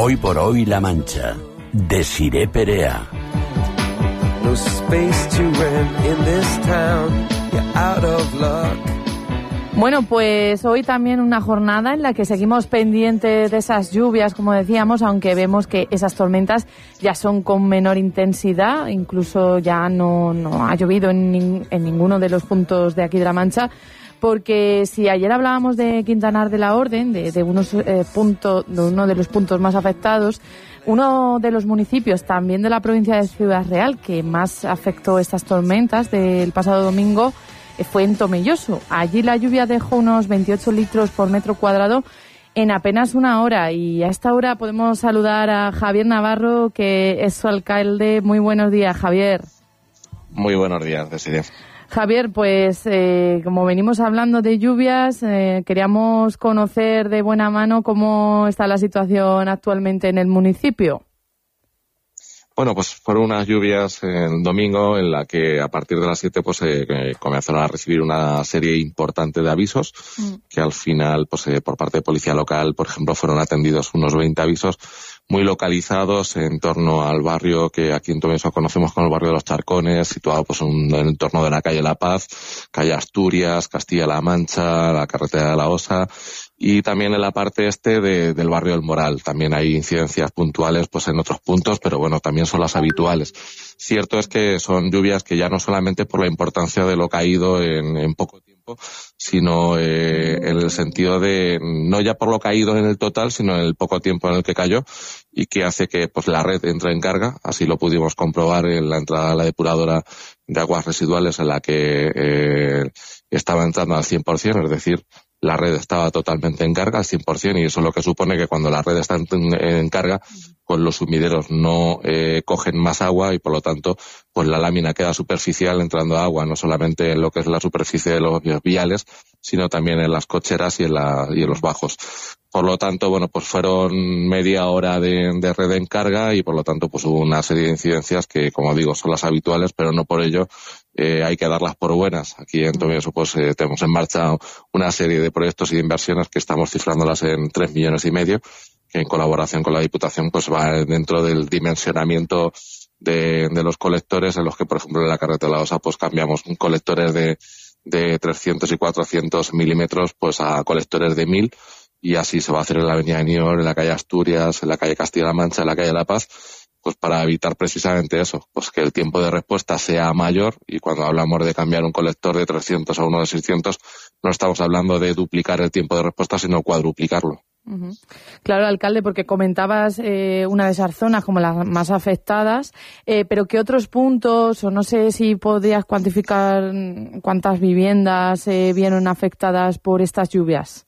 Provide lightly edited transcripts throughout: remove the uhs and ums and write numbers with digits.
Hoy por hoy La Mancha. Desiré Perea. No space to rent in this town. You're out of luck. Bueno, pues hoy también una jornada en la que seguimos pendientes de esas lluvias, como decíamos, aunque vemos que esas tormentas ya son con menor intensidad, incluso ya no ha llovido en ninguno de los puntos de aquí de La Mancha, porque si ayer hablábamos de Quintanar de la Orden, de uno de los puntos más afectados, uno de los municipios también de la provincia de Ciudad Real que más afectó estas tormentas del pasado domingo fue en Tomelloso. Allí la lluvia dejó unos 28 litros por metro cuadrado en apenas una hora. Y a esta hora podemos saludar a Javier Navarro, que es su alcalde. Muy buenos días, Javier. Muy buenos días, Desiré. Javier, pues como venimos hablando de lluvias, queríamos conocer de buena mano cómo está la situación actualmente en el municipio. Bueno, pues fueron unas lluvias el domingo en la que a partir de las 7 pues comenzaron a recibir una serie importante de avisos que al final pues por parte de policía local, por ejemplo, fueron atendidos unos 20 avisos muy localizados en torno al barrio que aquí en Tomelloso conocemos como el barrio de los Charcones, situado pues en el entorno de la calle La Paz, calle Asturias, Castilla-La Mancha, la carretera de la Osa, y también en la parte del barrio del Moral. También hay incidencias puntuales pues en otros puntos, pero bueno, también son las habituales. Cierto es que son lluvias que ya no solamente por la importancia de lo caído en poco tiempo, sino en el sentido de no ya por lo caído en el total, sino en el poco tiempo en el que cayó, y que hace que pues la red entre en carga. Así lo pudimos comprobar en la entrada a la depuradora de aguas residuales, en la que estaba entrando al 100%, es decir, la red estaba totalmente en carga al 100%, y eso es lo que supone que cuando la red está en carga, pues los sumideros no cogen más agua y por lo tanto pues la lámina queda superficial entrando agua, no solamente en lo que es la superficie de los viales, sino también en las cocheras y en los bajos. Por lo tanto, bueno, pues fueron media hora de red en carga y por lo tanto pues hubo una serie de incidencias que, como digo, son las habituales, pero no por ello hay que darlas por buenas. Aquí en Tomelloso pues tenemos en marcha una serie de proyectos y de inversiones que estamos cifrándolas en 3,5 millones, que en colaboración con la Diputación pues va dentro del dimensionamiento de los colectores, en los que, por ejemplo, en la carretera de la Osa pues cambiamos colectores de 300 y 400 milímetros pues a colectores de 1000, y así se va a hacer en la avenida de Niort, en la calle Asturias, en la calle Castilla-La Mancha, en la calle La Paz, pues para evitar precisamente eso, pues que el tiempo de respuesta sea mayor. Y cuando hablamos de cambiar un colector de 300 a uno de 600, no estamos hablando de duplicar el tiempo de respuesta, sino cuadruplicarlo. Uh-huh. Claro, alcalde, porque comentabas una de esas zonas como las más afectadas, pero ¿qué otros puntos, o no sé si podrías cuantificar cuántas viviendas vieron afectadas por estas lluvias?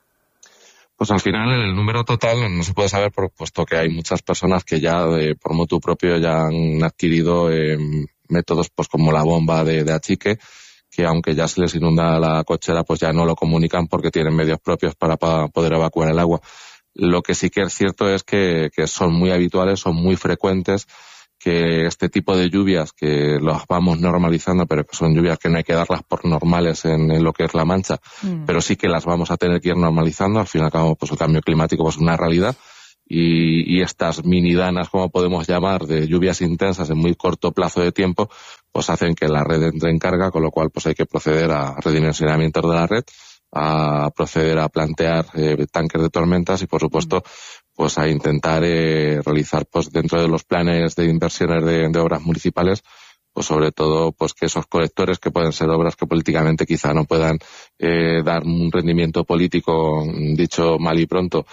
Pues al final el número total no se puede saber, puesto que hay muchas personas que ya por motu propio ya han adquirido métodos pues como la bomba de achique, que aunque ya se les inunda la cochera, pues ya no lo comunican porque tienen medios propios para poder evacuar el agua. Lo que sí que es cierto es que son muy habituales, son muy frecuentes, que este tipo de lluvias que los vamos normalizando, pero que son lluvias que no hay que darlas por normales en lo que es La Mancha, pero sí que las vamos a tener que ir normalizando. Al fin y al cabo, pues el cambio climático pues es una realidad, y estas minidanas, como podemos llamar, de lluvias intensas en muy corto plazo de tiempo, pues hacen que la red entre en carga, con lo cual pues hay que proceder a redimensionamientos de la red, a proceder a plantear tanques de tormentas y, por supuesto, pues a intentar realizar pues dentro de los planes de inversiones de obras municipales, pues sobre todo pues que esos colectores, que pueden ser obras que políticamente quizá no puedan dar un rendimiento político, dicho mal y pronto,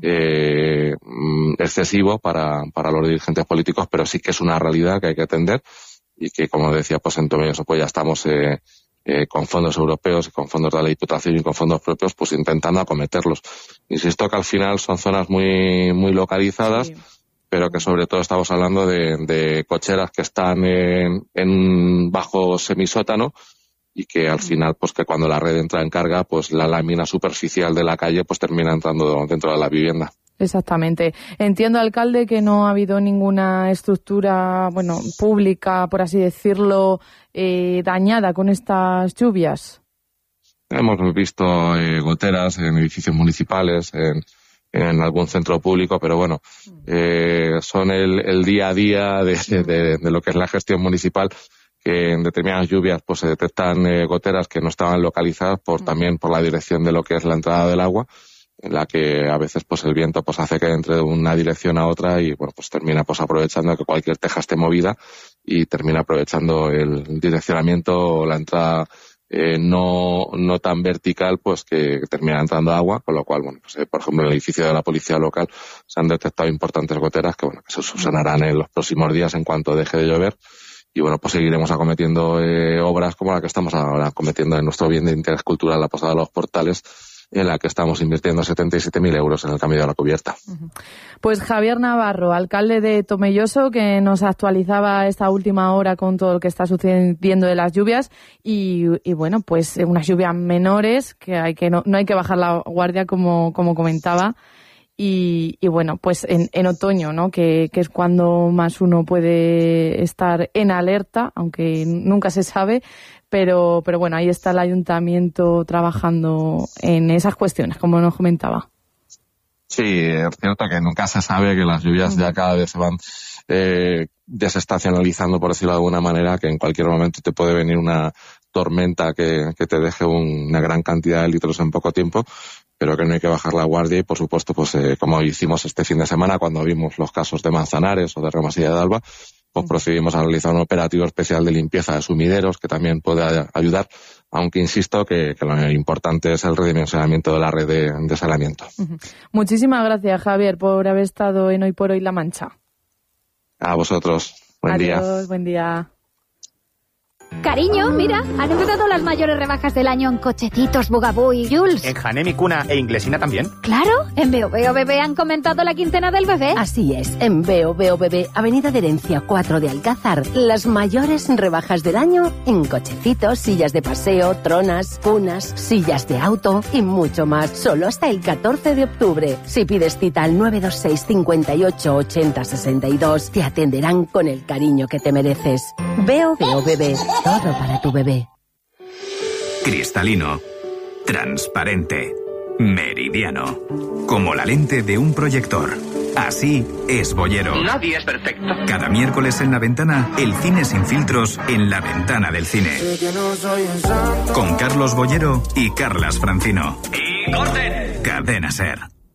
excesivo para los dirigentes políticos, pero sí que es una realidad que hay que atender, y que, como decía, pues en Tomelloso pues ya estamos con fondos europeos y con fondos de la Diputación y con fondos propios pues intentando acometerlos. Insisto que al final son zonas muy muy localizadas, sí, pero que sobre todo estamos hablando de cocheras que están en bajo semisótano, y que al final pues que cuando la red entra en carga pues la lámina superficial de la calle pues termina entrando dentro de la vivienda. Exactamente. Entiendo, alcalde, que no ha habido ninguna estructura, pública, por así decirlo, dañada con estas lluvias. Hemos visto goteras en edificios municipales, en algún centro público, pero bueno, son el día a día de lo que es la gestión municipal, que en determinadas lluvias pues se detectan goteras que no estaban localizadas también por la dirección de lo que es la entrada del agua, en la que a veces pues el viento pues hace que entre de una dirección a otra y bueno, pues termina pues aprovechando que cualquier teja esté movida y termina aprovechando el direccionamiento o la entrada no tan vertical, pues que termina entrando agua, con lo cual, bueno, pues por ejemplo en el edificio de la policía local se han detectado importantes goteras que bueno, que se subsanarán en los próximos días en cuanto deje de llover. Y bueno, pues seguiremos acometiendo obras como la que estamos ahora acometiendo en nuestro bien de interés cultural, la Posada de los Portales, en la que estamos invirtiendo 77.000 euros en el cambio de la cubierta. Pues Javier Navarro, alcalde de Tomelloso, que nos actualizaba esta última hora con todo lo que está sucediendo de las lluvias y bueno, pues unas lluvias menores que no hay que bajar la guardia como comentaba. Y bueno, pues en otoño, ¿no? Que es cuando más uno puede estar en alerta, aunque nunca se sabe, pero bueno, ahí está el ayuntamiento trabajando en esas cuestiones, como nos comentaba. Sí, es cierto que nunca se sabe, que las lluvias ya cada vez se van desestacionalizando, por decirlo de alguna manera, que en cualquier momento te puede venir una tormenta que te deje una gran cantidad de litros en poco tiempo, pero que no hay que bajar la guardia y, por supuesto, pues como hicimos este fin de semana cuando vimos los casos de Manzanares o de Remasilla de Alba, pues procedimos a realizar un operativo especial de limpieza de sumideros que también puede ayudar, aunque insisto que lo importante es el redimensionamiento de la red de saneamiento. Muchísimas gracias, Javier, por haber estado en Hoy por Hoy La Mancha. A vosotros. Buen día. Adiós, buen día. Cariño, mira, han empezado las mayores rebajas del año en Cochecitos, Bugaboo y Jules. En Hanem, Cuna e Inglesina también. Claro, en Veo Bebé han comentado la quincena del bebé. Así es, en Veo Bebé, Avenida de Herencia 4 de Alcázar, las mayores rebajas del año en cochecitos, sillas de paseo, tronas, cunas, sillas de auto y mucho más. Solo hasta el 14 de octubre. Si pides cita al 926 58 80 62, te atenderán con el cariño que te mereces. Veo Bebé. Todo para tu bebé. Cristalino, transparente, meridiano, como la lente de un proyector. Así es Boyero. Nadie es perfecto. Cada miércoles en La Ventana, el cine sin filtros en La Ventana del Cine. Con Carlos Boyero y Carlas Francino. ¡Y corten! Cadena SER.